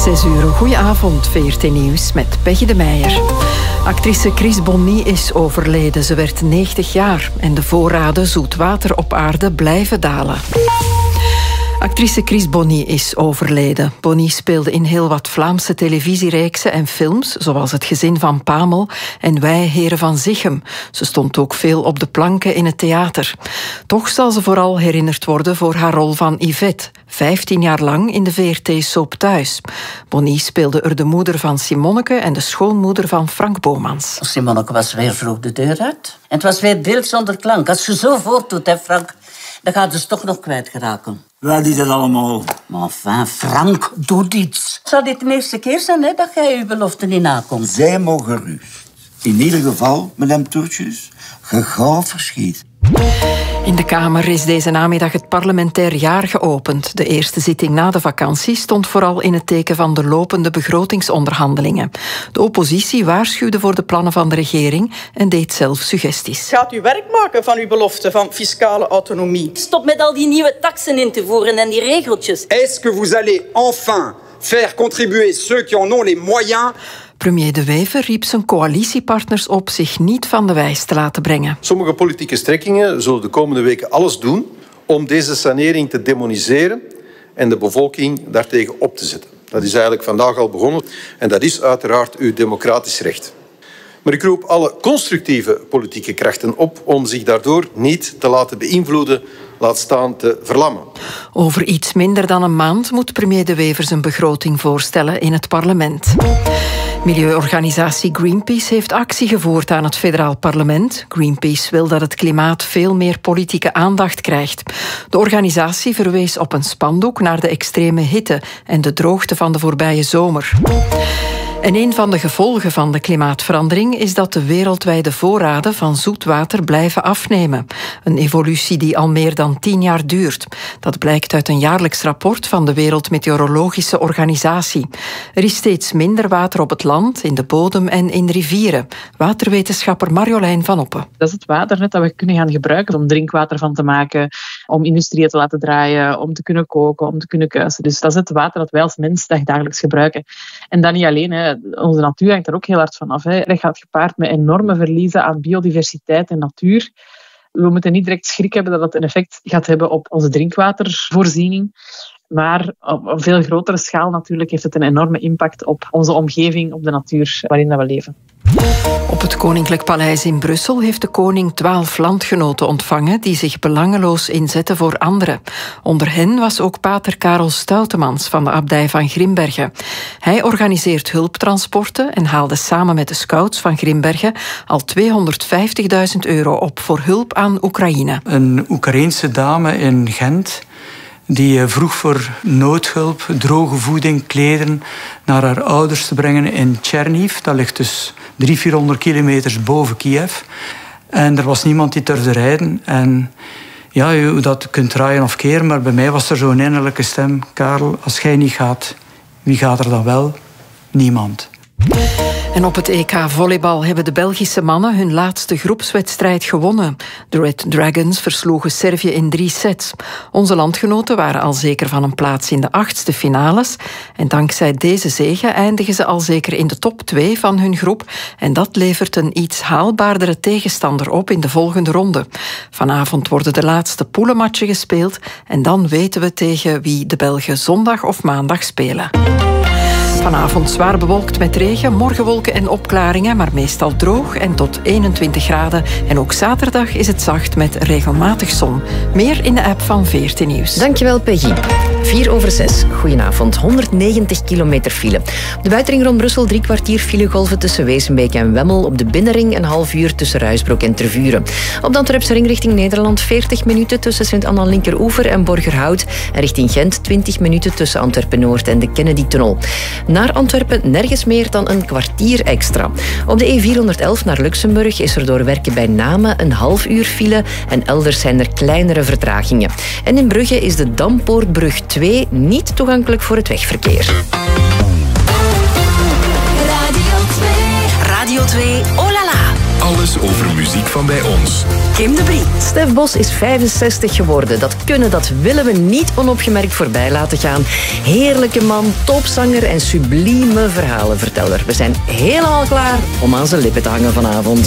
6 uur. Goedenavond, VRT Nieuws met Peggy de Meijer. Actrice Chris Bonny is overleden. Ze werd 90 jaar en de voorraden zoet water op aarde blijven dalen. Actrice Chris Bonny is overleden. Bonny speelde in heel wat Vlaamse televisiereeksen en films, zoals Het Gezin van Pamel en Wij Heren van Zichem. Ze stond ook veel op de planken in het theater. Toch zal ze vooral herinnerd worden voor haar rol van Yvette, 15 jaar lang in de VRT-soap Thuis. Bonny speelde er de moeder van Simonneke en de schoonmoeder van Frank Bomans. Simonneke was weer vroeg de deur uit. En het was weer beeld zonder klank. Als je zo voortdoet, hè, Frank, dan gaat ze toch nog kwijtgeraken. Wij die dat allemaal. Maar enfin, Frank, doe iets. Zou dit de eerste keer zijn, hè, dat jij je belofte niet nakomt? Zij mogen gerust. In ieder geval, madame Toertjes, gauw verschiet. In de Kamer is deze namiddag het parlementair jaar geopend. De eerste zitting na de vakantie stond vooral in het teken van de lopende begrotingsonderhandelingen. De oppositie waarschuwde voor de plannen van de regering en deed zelf suggesties. Gaat u werk maken van uw belofte van fiscale autonomie? Stop met al die nieuwe taksen in te voeren en die regeltjes. Est-ce que vous allez enfin faire contribuer ceux qui en ont les moyens? Premier De Wever riep zijn coalitiepartners op zich niet van de wijs te laten brengen. Sommige politieke strekkingen zullen de komende weken alles doen om deze sanering te demoniseren en de bevolking daartegen op te zetten. Dat is eigenlijk vandaag al begonnen en dat is uiteraard uw democratisch recht. Maar ik roep alle constructieve politieke krachten op om zich daardoor niet te laten beïnvloeden, laat staan te verlammen. Over iets minder dan een maand moet premier De Wever zijn begroting voorstellen in het parlement. Milieuorganisatie Greenpeace heeft actie gevoerd aan het federaal parlement. Greenpeace wil dat het klimaat veel meer politieke aandacht krijgt. De organisatie verwees op een spandoek naar de extreme hitte en de droogte van de voorbije zomer. En een van de gevolgen van de klimaatverandering is dat de wereldwijde voorraden van zoet water blijven afnemen. Een evolutie die al meer dan 10 jaar duurt. Dat blijkt uit een jaarlijks rapport van de Wereldmeteorologische Organisatie. Er is steeds minder water op het land, in de bodem en in rivieren. Waterwetenschapper Marjolein van Oppen. Dat is het water net dat we kunnen gaan gebruiken om drinkwater van te maken, om industrieën te laten draaien, om te kunnen koken, om te kunnen kuisen. Dus dat is het water dat wij als mens dagelijks gebruiken. En dat niet alleen, hè. Onze natuur hangt er ook heel hard van af. Hè. Dat gaat gepaard met enorme verliezen aan biodiversiteit en natuur. We moeten niet direct schrik hebben dat het een effect gaat hebben op onze drinkwatervoorziening. Maar op een veel grotere schaal natuurlijk heeft het een enorme impact op onze omgeving, op de natuur waarin we leven. Op het Koninklijk Paleis in Brussel heeft de koning 12 landgenoten ontvangen die zich belangeloos inzetten voor anderen. Onder hen was ook pater Karel Stoutemans van de abdij van Grimbergen. Hij organiseert hulptransporten en haalde samen met de scouts van Grimbergen al €250.000 op voor hulp aan Oekraïne. Een Oekraïense dame in Gent die vroeg voor noodhulp, droge voeding, kleden naar haar ouders te brengen in Tcherniv. Dat ligt dus 300-400 kilometer boven Kiev. En er was niemand die durfde rijden. En ja, je dat kunt draaien of keren, maar bij mij was er zo'n innerlijke stem. Karel, als jij niet gaat, wie gaat er dan wel? Niemand. En op het EK volleybal hebben de Belgische mannen hun laatste groepswedstrijd gewonnen. De Red Dragons versloegen Servië in 3 sets. Onze landgenoten waren al zeker van een plaats in de 8e finales. En dankzij deze zege eindigen ze al zeker in de top 2 van hun groep. En dat levert een iets haalbaardere tegenstander op in de volgende ronde. Vanavond worden de laatste poelenmatchen gespeeld. En dan weten we tegen wie de Belgen zondag of maandag spelen. Vanavond zwaar bewolkt met regen, morgen wolken en opklaringen, maar meestal droog en tot 21 graden. En ook zaterdag is het zacht met regelmatig zon. Meer in de app van VRT Nieuws. Dankjewel, Peggy. 4:06. Goedenavond. 190 kilometer file. Op de buitenring rond Brussel 3 kwartier filegolven tussen Wezenbeek en Wemmel. Op de binnenring een half uur tussen Ruisbroek en Tervuren. Op de Antwerpse ring richting Nederland 40 minuten tussen Sint-Anna Linkeroever en Borgerhout. En richting Gent 20 minuten tussen Antwerpen-Noord en de Kennedy-tunnel. Naar Antwerpen nergens meer dan een kwartier extra. Op de E411 naar Luxemburg is er door werken bij Namen een half uur file en elders zijn er kleinere vertragingen. En in Brugge is de Dampoortbrug 2 niet toegankelijk voor het wegverkeer. Radio 2, oh la la. Alles over muziek van bij ons. Kim de Brie. Stef Bos is 65 geworden. Dat willen we niet onopgemerkt voorbij laten gaan. Heerlijke man, topzanger en sublieme verhalenverteller. We zijn helemaal klaar om aan zijn lippen te hangen vanavond.